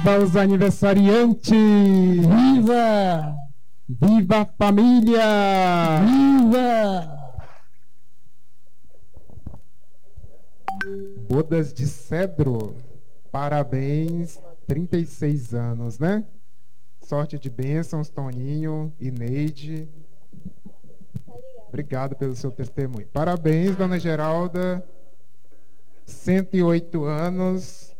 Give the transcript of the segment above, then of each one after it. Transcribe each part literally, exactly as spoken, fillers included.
Viva os aniversariantes! Viva! Viva a família! Viva! Bodas de Cedro, parabéns, trinta e seis anos, né? Sorte de bênçãos, Toninho e Neide. Obrigado pelo seu testemunho. Parabéns, dona Geralda, cento e oito anos.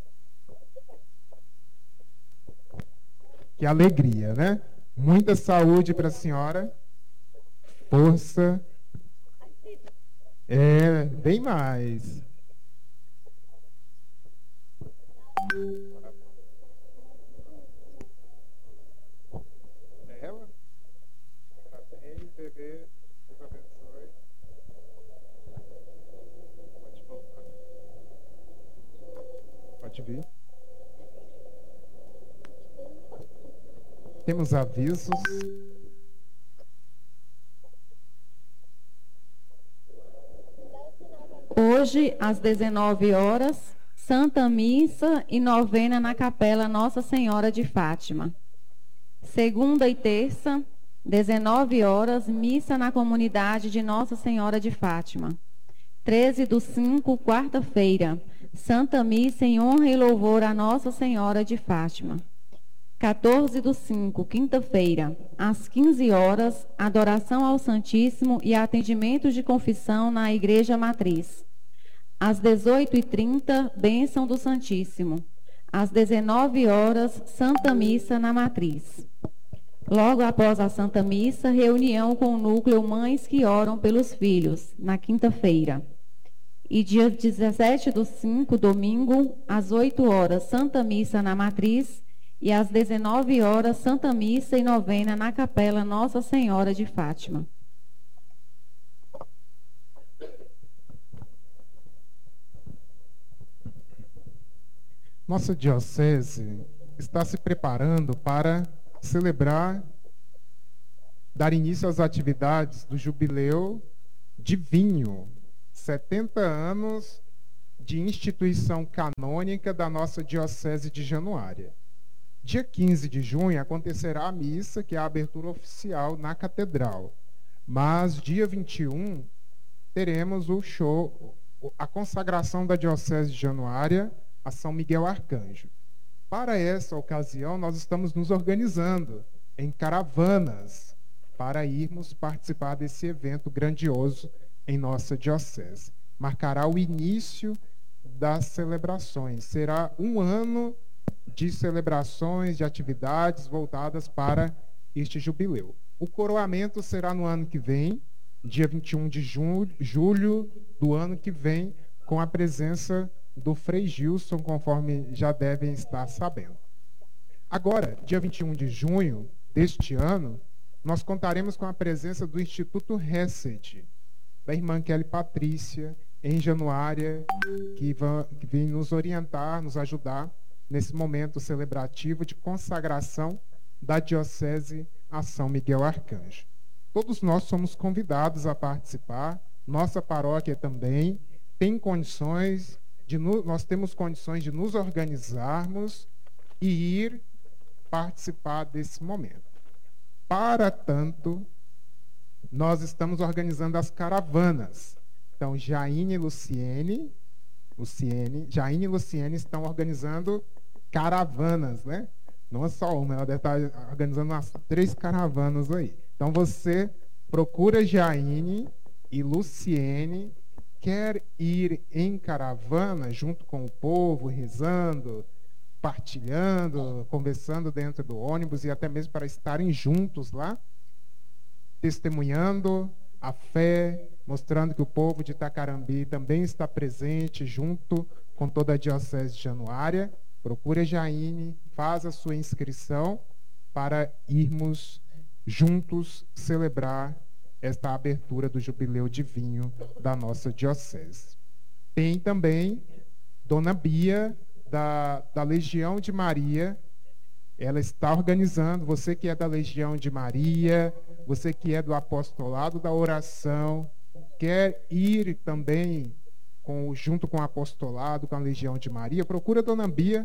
Que alegria, né? Muita saúde para a senhora. Força. É, bem mais. Ela? Parabéns, bebê. Deus abençoe. Pode voltar. Pode vir. Temos avisos. Hoje, às dezenove horas, Santa Missa e novena na Capela Nossa Senhora de Fátima. Segunda e terça, dezenove horas, missa na comunidade de Nossa Senhora de Fátima. treze do cinco, quarta-feira, Santa Missa em honra e louvor a Nossa Senhora de Fátima. quatorze do cinco, quinta-feira, às quinze horas, adoração ao Santíssimo e atendimento de confissão na Igreja Matriz. Às dezoito e trinta, bênção do Santíssimo. Às dezenove horas, Santa Missa na Matriz. Logo após a Santa Missa, reunião com o núcleo Mães que Oram pelos Filhos, na quinta-feira. E dia dezessete do cinco, domingo, às oito horas, Santa Missa na Matriz. E às dezenove horas, Santa Missa e novena na Capela Nossa Senhora de Fátima. Nossa diocese está se preparando para celebrar, dar início às atividades do Jubileu de Vinho, setenta anos de instituição canônica da nossa diocese de Januária. Dia quinze de junho acontecerá a missa, que é a abertura oficial na catedral. Mas dia vinte e um teremos o show, a consagração da diocese de Januária a São Miguel Arcanjo. Para essa ocasião, nós estamos nos organizando em caravanas para irmos participar desse evento grandioso em nossa diocese. Marcará o início das celebrações. Será um ano de celebrações, de atividades voltadas para este jubileu. O coroamento será no ano que vem, dia vinte e um de julho do ano que vem, com a presença do Frei Gilson, conforme já devem estar sabendo. Agora, dia vinte e um de junho deste ano, nós contaremos com a presença do Instituto Hesed, da irmã Kelly Patrícia, em Januária, que, vai, que vem nos orientar, nos ajudar nesse momento celebrativo de consagração da Diocese a São Miguel Arcanjo. Todos nós somos convidados a participar, nossa paróquia também tem condições, de no, nós temos condições de nos organizarmos e ir participar desse momento. Para tanto, nós estamos organizando as caravanas. Então, Jaine e Luciene, Luciene, Jaine e Luciene estão organizando caravanas, né? Não é só uma, ela deve estar organizando umas três caravanas aí. Então você procura Jaine e Luciene, quer ir em caravana junto com o povo, rezando, partilhando, conversando dentro do ônibus e até mesmo para estarem juntos lá, testemunhando a fé, mostrando que o povo de Itacarambi também está presente junto com toda a Diocese de Januária. Procure a Jaine, faz a sua inscrição para irmos juntos celebrar esta abertura do Jubileu de Vinho da nossa Diocese. Tem também Dona Bia, da, da Legião de Maria. Ela está organizando, você que é da Legião de Maria, você que é do Apostolado da Oração, quer ir também com, junto com o apostolado, com a Legião de Maria, procura a Dona Bia,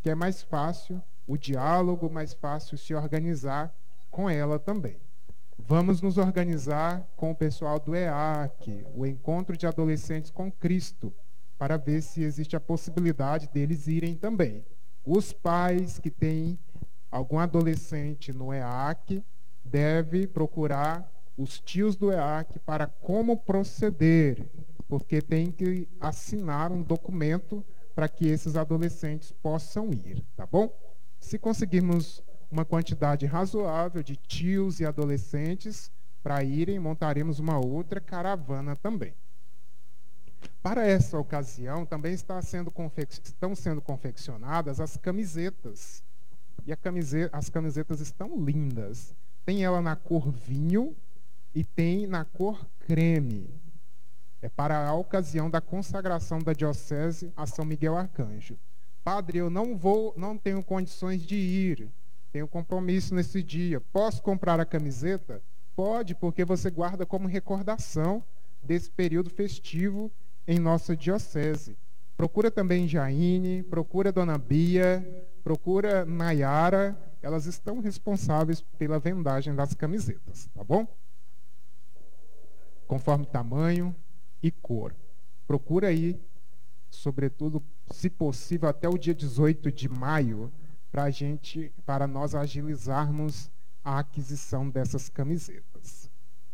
porque é mais fácil o diálogo, mais fácil se organizar com ela também. Vamos nos organizar com o pessoal do E A C, o Encontro de Adolescentes com Cristo, para ver se existe a possibilidade deles irem também. Os pais que têm algum adolescente no E A C devem procurar os tios do E A C para como proceder, porque tem que assinar um documento para que esses adolescentes possam ir, tá bom? Se conseguirmos uma quantidade razoável de tios e adolescentes para irem, montaremos uma outra caravana também. Para essa ocasião, também está sendo confec- estão sendo confeccionadas as camisetas. E a camiseta, as camisetas estão lindas. Tem ela na cor vinho e tem na cor creme. É para a ocasião da consagração da diocese a São Miguel Arcanjo. Padre, eu não vou, não tenho condições de ir. Tenho compromisso nesse dia. Posso comprar a camiseta? Pode, porque você guarda como recordação desse período festivo em nossa diocese. Procura também Jaine, procura Dona Bia, procura Nayara. Elas estão responsáveis pela vendagem das camisetas, tá bom? Conforme tamanho e cor. Procura aí, sobretudo, se possível, até o dia dezoito de maio, para gente, para nós agilizarmos a aquisição dessas camisetas.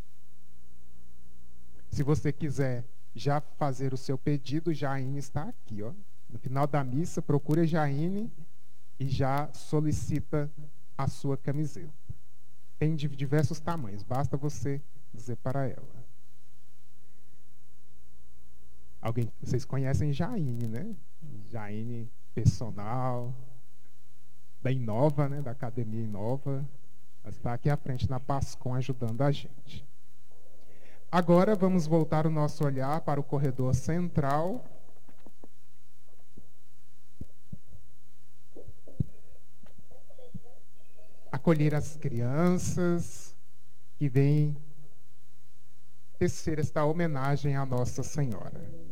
Se você quiser já fazer o seu pedido, Jaine está aqui, ó. No final da missa, procura Jaine e já solicita a sua camiseta. Tem de diversos tamanhos, basta você dizer para ela. Alguém, vocês conhecem Jaine, né? Jaine personal, da Inova, né? Da Academia Inova. Ela está aqui à frente na Pascom ajudando a gente. Agora vamos voltar o nosso olhar para o corredor central. Acolher as crianças que vêm tecer esta homenagem à Nossa Senhora.